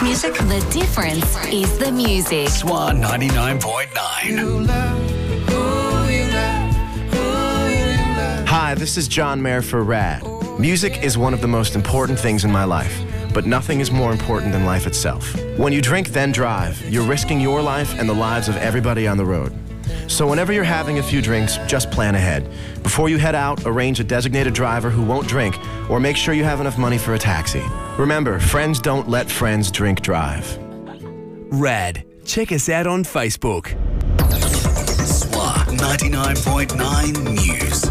music. The difference is the music. Swan 99.9. Hi, this is John Mayer for RAD. Music is one of the most important things in my life, but nothing is more important than life itself. When you drink, then drive, you're risking your life and the lives of everybody on the road. So whenever you're having a few drinks, just plan ahead. Before you head out, arrange a designated driver who won't drink, or make sure you have enough money for a taxi. Remember, friends don't let friends drink drive. RAD. Check us out on Facebook. Swan 99.9 News.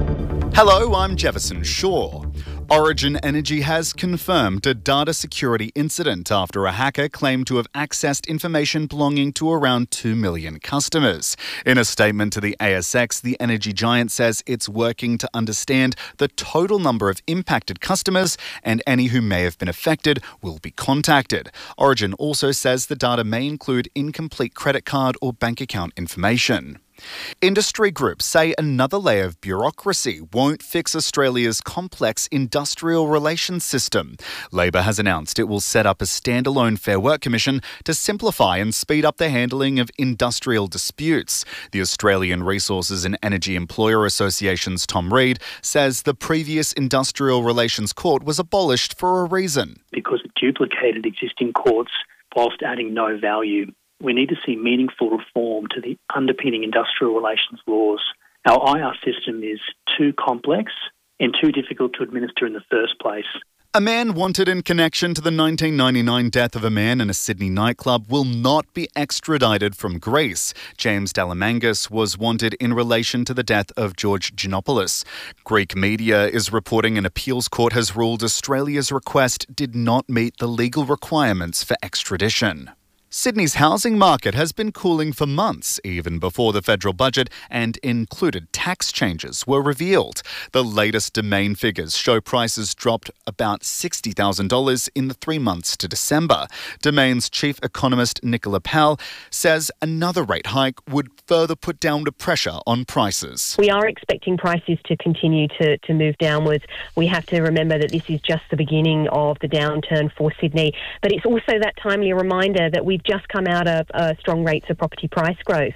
Hello, I'm Jefferson Shaw. Origin Energy has confirmed a data security incident after a hacker claimed to have accessed information belonging to around 2 million customers. In a statement to the ASX, the energy giant says it's working to understand the total number of impacted customers, and any who may have been affected will be contacted. Origin also says the data may include incomplete credit card or bank account information. Industry groups say another layer of bureaucracy won't fix Australia's complex industrial relations system. Labor has announced it will set up a standalone Fair Work Commission to simplify and speed up the handling of industrial disputes. The Australian Resources and Energy Employer Association's Tom Reid says the previous Industrial Relations Court was abolished for a reason. Because it duplicated existing courts whilst adding no value. We need to see meaningful reform to the underpinning industrial relations laws. Our IR system is too complex and too difficult to administer in the first place. A man wanted in connection to the 1999 death of a man in a Sydney nightclub will not be extradited from Greece. James Dalamangas was wanted in relation to the death of George Giannopoulos. Greek media is reporting an appeals court has ruled Australia's request did not meet the legal requirements for extradition. Sydney's housing market has been cooling for months, even before the federal budget and included tax changes were revealed. The latest Domain figures show prices dropped about $60,000 in the 3 months to December. Domain's chief economist Nicola Powell says another rate hike would further put downward pressure on prices. We are expecting prices to continue to move downwards. We have to remember that this is just the beginning of the downturn for Sydney, but it's also that timely reminder that we've just come out of strong rates of property price growth.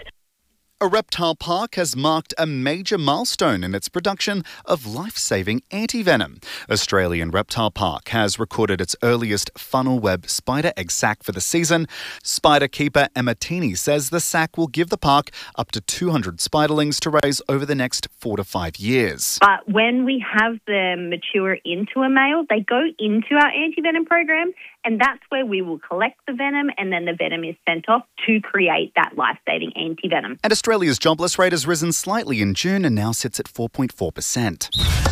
A reptile park has marked a major milestone in its production of life-saving antivenom. Australian Reptile Park has recorded its earliest funnel web spider egg sac for the season. Spider keeper Emma Teeny says the sac will give the park up to 200 spiderlings to raise over the next 4 to 5 years. But when we have them mature into a male, they go into our antivenom program, and that's where we will collect the venom, and then the venom is sent off to create that life-saving antivenom. And Australia's jobless rate has risen slightly in June and now sits at 4.4%.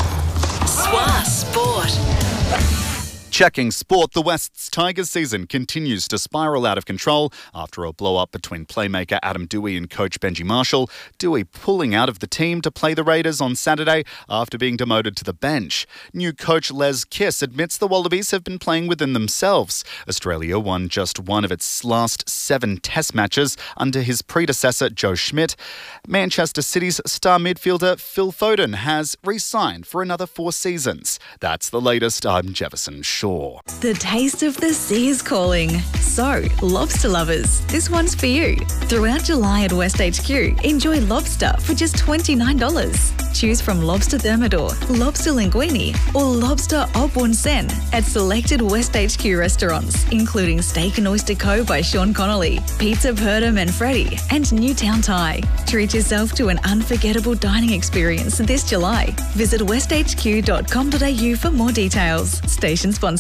Swan Sport. Checking sport, the West's Tigers season continues to spiral out of control after a blow-up between playmaker Adam Doueihi and coach Benji Marshall. Doueihi pulling out of the team to play the Raiders on Saturday after being demoted to the bench. New coach Les Kiss admits the Wallabies have been playing within themselves. Australia won just one of its last 7 test matches under his predecessor Joe Schmidt. Manchester City's star midfielder Phil Foden has re-signed for another 4 seasons. That's the latest. I'm Jefferson Shaw. The taste of the sea is calling. So, lobster lovers, this one's for you. Throughout July at West HQ, enjoy lobster for just $29. Choose from lobster thermidor, lobster linguine, or lobster au bon sen at selected West HQ restaurants, including Steak and Oyster Co. by Sean Connolly, Pizza Perda Manfredi, and Newtown Thai. Treat yourself to an unforgettable dining experience this July. Visit westhq.com.au for more details. Station sponsor.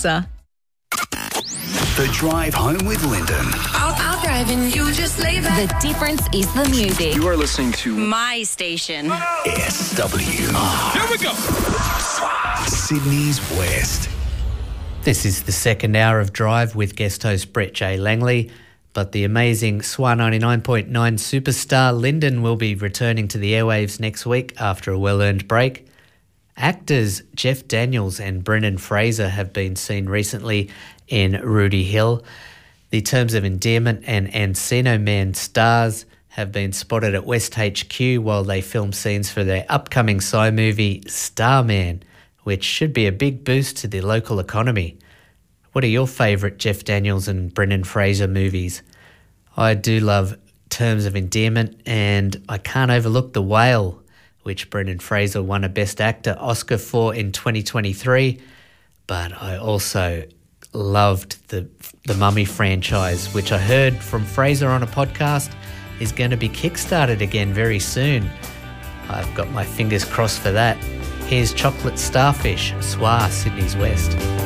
The Drive Home with Lyndon. I'll drive and you just lay back. The difference is the music. You are listening to My station. SWR. Here we go. Sydney's West. This is the second hour of Drive with guest host Brett J. Langley. But the amazing SWR 99.9 superstar Lyndon will be returning to the airwaves next week after a well-earned break. Actors Jeff Daniels and Brendan Fraser have been seen recently in Rudy Hill. The Terms of Endearment and Encino Man stars have been spotted at West HQ while they film scenes for their upcoming Psy movie Starman, which should be a big boost to the local economy. What are your favourite Jeff Daniels and Brendan Fraser movies? I do love Terms of Endearment, and I can't overlook The Whale, which Brendan Fraser won a Best Actor Oscar for in 2023. But I also loved the Mummy franchise, which I heard from Fraser on a podcast is going to be kickstarted again very soon. I've got my fingers crossed for that. Here's Chocolate Starfish, Soir, Sydney's West.